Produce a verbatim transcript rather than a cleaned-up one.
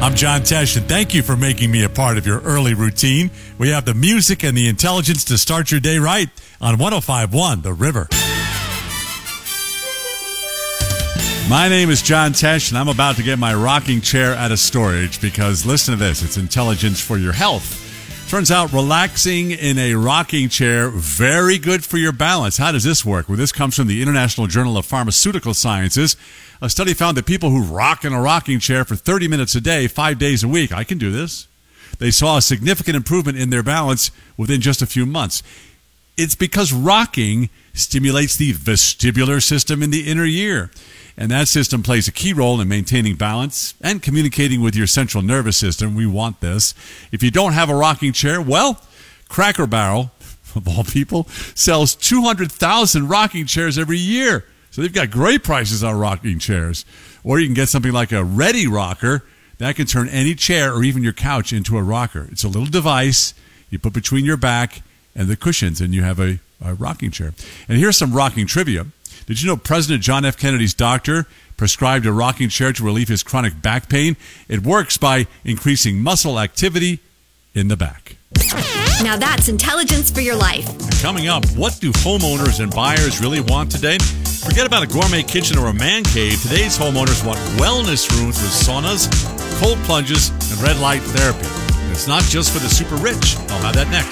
I'm John Tesh, and thank you for making me a part of your early routine. We have the music and the intelligence to start your day right on one oh five point one The River. My name is John Tesh, and I'm about to get my rocking chair out of storage because, listen to this, it's intelligence for your health. Turns out relaxing in a rocking chair, very good for your balance. How does this work? Well, this comes from the International Journal of Pharmaceutical Sciences. A study found that people who rock in a rocking chair for thirty minutes a day, five days a week, I can do this, they saw a significant improvement in their balance within just a few months. It's because rocking stimulates the vestibular system in the inner ear. And that system plays a key role in maintaining balance and communicating with your central nervous system. We want this. If you don't have a rocking chair, well, Cracker Barrel, of all people, sells two hundred thousand rocking chairs every year. So they've got great prices on rocking chairs. Or you can get something like a Ready Rocker that can turn any chair or even your couch into a rocker. It's a little device you put between your back and the cushions, and you have a, a rocking chair. And here's some rocking trivia. Did you know President John F. Kennedy's doctor prescribed a rocking chair to relieve his chronic back pain? It works by increasing muscle activity in the back. Now that's intelligence for your life. Coming up, what do homeowners and buyers really want today? Forget about a gourmet kitchen or a man cave. Today's homeowners want wellness rooms with saunas, cold plunges, and red light therapy. And it's not just for the super rich. I'll have that next.